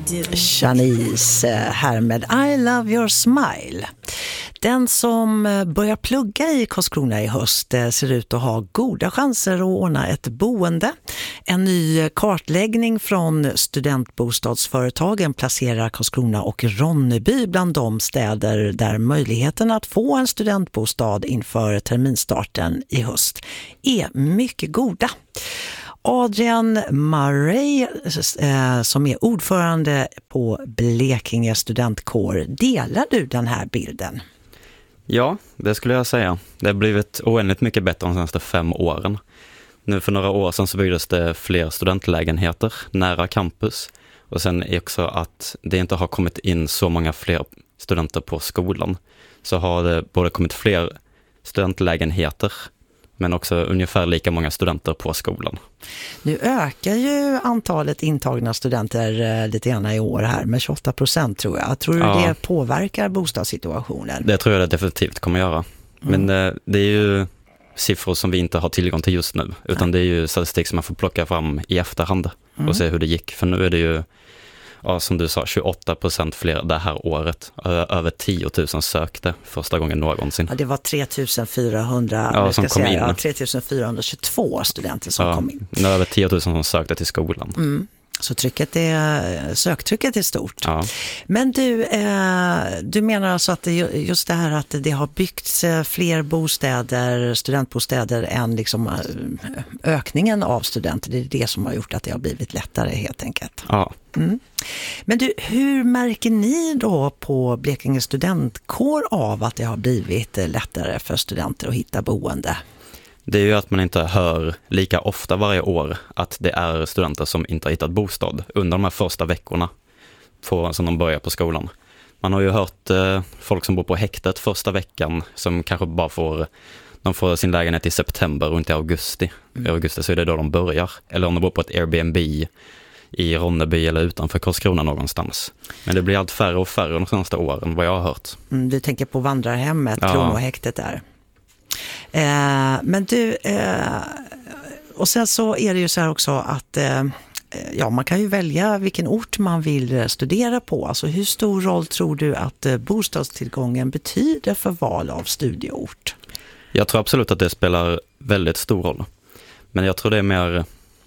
Shanice här med I Love Your Smile. Den som börjar plugga i Karlskrona i höst ser ut att ha goda chanser att ordna ett boende. En ny kartläggning från studentbostadsföretagen placerar Karlskrona och Ronneby bland de städer där möjligheten att få en studentbostad inför terminstarten i höst är mycket goda. Adrian Murray som är ordförande på Blekinge studentkår, delar du den här bilden? Ja, det skulle jag säga. Det har blivit oändligt mycket bättre de senaste 5 åren. Nu för några år sedan så byggdes det fler studentlägenheter nära campus. Och sen är också att det inte har kommit in så många fler studenter på skolan. Så har det både kommit fler studentlägenheter men också ungefär lika många studenter på skolan. Nu ökar ju antalet intagna studenter lite grann i år här med 28% tror jag. Tror du det påverkar bostadssituationen? Det tror jag det definitivt kommer göra. Men det är ju siffror som vi inte har tillgång till just nu. Utan det är ju statistik som man får plocka fram i efterhand och se hur det gick. För nu är det ju, som du sa, 28% fler det här året. Över 10 000 sökte första gången någonsin. Ja, det var 3400 som kom in. 3422 studenter som kom in. Nu över 10 000 som sökte till skolan. Så söktrycket är stort. Ja. Men du menar alltså att just det här att det har byggts fler bostäder, studentbostäder än liksom ökningen av studenter. Det är det som har gjort att det har blivit lättare helt enkelt. Ja. Men du, hur märker ni då på Blekinge studentkår av att det har blivit lättare för studenter att hitta boende? Det är ju att man inte hör lika ofta varje år att det är studenter som inte har hittat bostad under de här första veckorna som de börjar på skolan. Man har ju hört folk som bor på häktet första veckan som kanske bara får sin lägenhet i september och inte i augusti. I augusti så är det då de börjar. Eller om de bor på ett Airbnb i Ronneby eller utanför Karlskrona någonstans. Men det blir allt färre och färre de senaste åren vad jag har hört. Du tänker på vandrarhemmet, Kronohäktet där. Men du, och sen så är det ju så här också att man kan ju välja vilken ort man vill studera på. Alltså hur stor roll tror du att bostadstillgången betyder för val av studieort? Jag tror absolut att det spelar väldigt stor roll. Men jag tror det är mer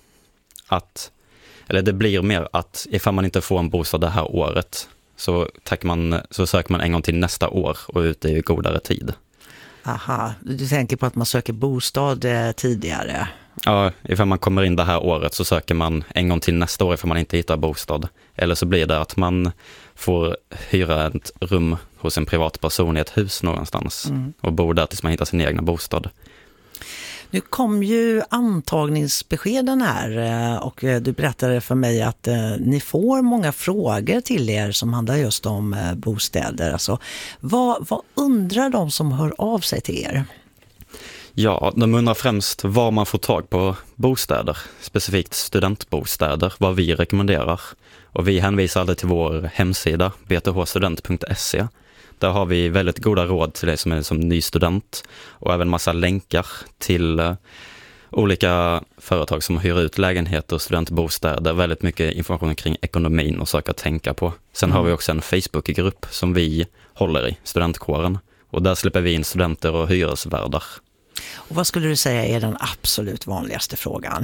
det blir mer att ifall man inte får en bostad det här året så söker man en gång till nästa år och ute i godare tid. Aha, du tänker på att man söker bostad tidigare? Ja, ifall man kommer in det här året så söker man en gång till nästa år ifall man inte hittar bostad. Eller så blir det att man får hyra ett rum hos en privatperson i ett hus någonstans och bo där tills man hittar sin egna bostad. Nu kom ju antagningsbeskeden här och du berättade för mig att ni får många frågor till er som handlar just om bostäder. Alltså, vad undrar de som hör av sig till er? Ja, de undrar främst var man får tag på bostäder, specifikt studentbostäder, vad vi rekommenderar. Och vi hänvisar alltid till vår hemsida, bthstudent.se. Där har vi väldigt goda råd till dig som är som ny student och även massa länkar till olika företag som hyr ut lägenheter och studentbostäder. Väldigt mycket information kring ekonomin och saker att tänka på. Sen har vi också en Facebookgrupp som vi håller i, studentkåren. Och där släpper vi in studenter och hyresvärdar. Och vad skulle du säga är den absolut vanligaste frågan?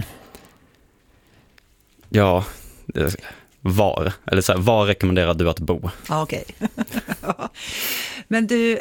Ja, var rekommenderar du att bo? Okej. Men du,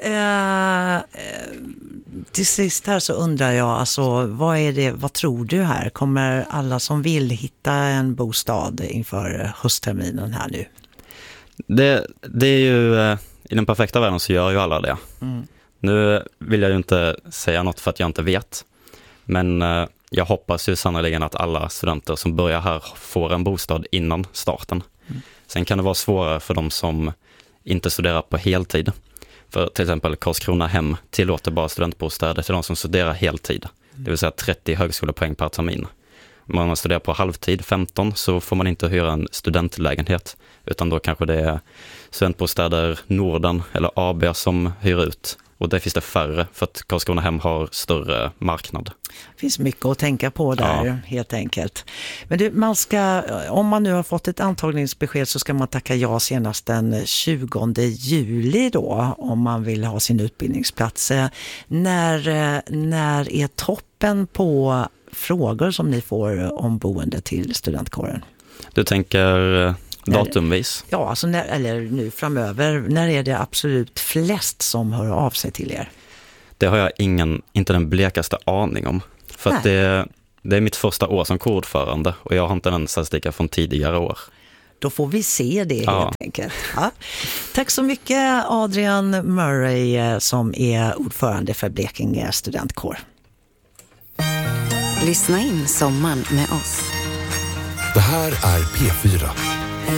till sist här så undrar jag, alltså, vad tror du här? Kommer alla som vill hitta en bostad inför höstterminen här nu? Det är ju, i den perfekta världen så gör ju alla det. Nu vill jag ju inte säga något för att jag inte vet. Men jag hoppas ju sannoliken att alla studenter som börjar här får en bostad innan starten. Sen kan det vara svårare för de som inte studerar på heltid. För till exempel Karlskrona hem tillåter bara studentbostäder till de som studerar heltid. Det vill säga 30 högskolepoäng per termin. Om man studerar på halvtid, 15, så får man inte hyra en studentlägenhet, utan då kanske det är studentbostäder Norden eller AB som hyr ut. Och det finns det färre för att Karlskronahem har större marknad. Det finns mycket att tänka på där, helt enkelt. Men du, om man nu har fått ett antagningsbesked så ska man tacka ja senast den 20 juli då, om man vill ha sin utbildningsplats. När är toppen på frågor som ni får om boende till studentkåren? Du tänker datumvis? Ja, alltså eller nu framöver. När är det absolut flest som hör av sig till er? Det har jag inte den blekaste aning om. För att det är mitt första år som kårordförande och jag har inte den statistiken från tidigare år. Då får vi se det helt enkelt. Ja. Tack så mycket Adrian Murray som är ordförande för Blekinge studentkår. Lyssna in sommaren med oss. Det här är P4.